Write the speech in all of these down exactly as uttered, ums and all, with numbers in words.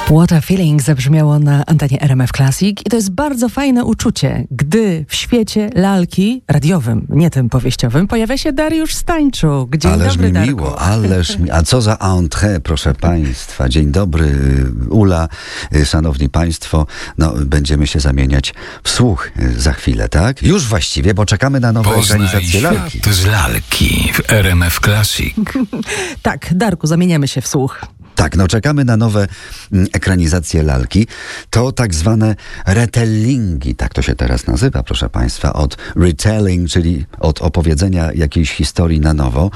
What a Feeling zabrzmiało na antenie R M F Classic i to jest bardzo fajne uczucie, gdy w świecie lalki radiowym, nie tym powieściowym, pojawia się Dariusz Stańczuk. Dzień ależ dobry, mi Darku. miło, ależ mi... A co za entrée, proszę Państwa. Dzień dobry, Ula, szanowni Państwo. No, będziemy się zamieniać w słuch za chwilę, tak? Już właściwie, bo czekamy na nowe organizacje lalki. Świat z lalki w R M F Classic. Tak, Darku, zamieniamy się w słuch. Tak, no czekamy na nowe mm, ekranizacje lalki. To tak zwane retellingi, tak to się teraz nazywa, proszę Państwa, od retelling, czyli od opowiedzenia jakiejś historii na nowo.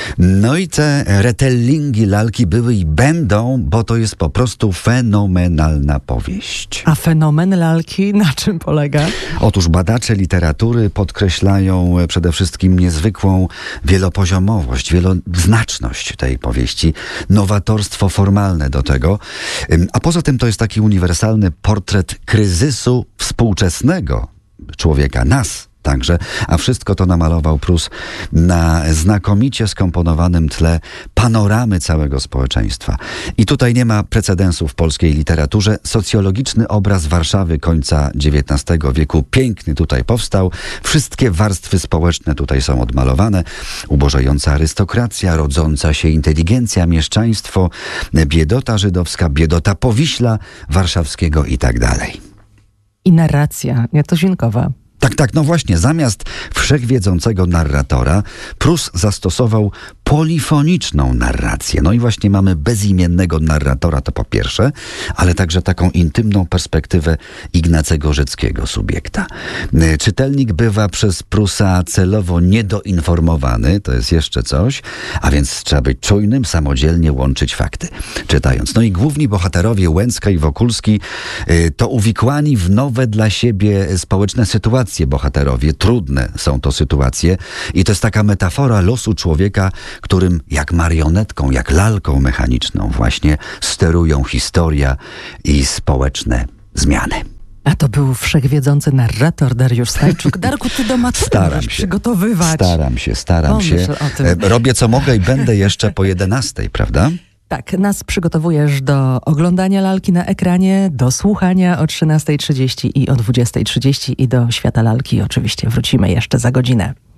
No i te retellingi lalki były i będą, bo to jest po prostu fenomenalna powieść. A fenomen lalki na czym polega? Otóż badacze literatury podkreślają przede wszystkim niezwykłą wielopoziomowość, wieloznaczność tej powieści, nowatorstwo formalne do tego, a poza tym to jest taki uniwersalny portret kryzysu współczesnego człowieka, nas także, a wszystko to namalował Prus na znakomicie skomponowanym tle panoramy całego społeczeństwa. I tutaj nie ma precedensu w polskiej literaturze. Socjologiczny obraz Warszawy końca dziewiętnastego wieku piękny tutaj powstał. Wszystkie warstwy społeczne tutaj są odmalowane. Ubożejąca arystokracja, rodząca się inteligencja, mieszczaństwo, biedota żydowska, biedota Powiśla warszawskiego i tak dalej. I narracja nietuzinkowa. Tak, tak, no właśnie, zamiast wszechwiedzącego narratora Prus zastosował polifoniczną narrację. No i właśnie mamy bezimiennego narratora, to po pierwsze, ale także taką intymną perspektywę Ignacego Rzeckiego subiekta. Czytelnik bywa przez Prusa celowo niedoinformowany, to jest jeszcze coś, a więc trzeba być czujnym, samodzielnie łączyć fakty, czytając. No i główni bohaterowie Łęcka i Wokulski to uwikłani w nowe dla siebie społeczne sytuacje. Bohaterowie, trudne są to sytuacje i to jest taka metafora losu człowieka, którym jak marionetką, jak lalką mechaniczną właśnie sterują historia i społeczne zmiany. A to był wszechwiedzący narrator Dariusz Stańczuk. Darku, ty do matury Staram możesz się. przygotowywać. Staram się, staram Pomyśl się. o tym. Robię co mogę i będę jeszcze po jedenastej, prawda? Tak, nas przygotowujesz do oglądania lalki na ekranie, do słuchania o trzynastej trzydzieści i o dwudziestej trzydzieści i do świata lalki oczywiście wrócimy jeszcze za godzinę.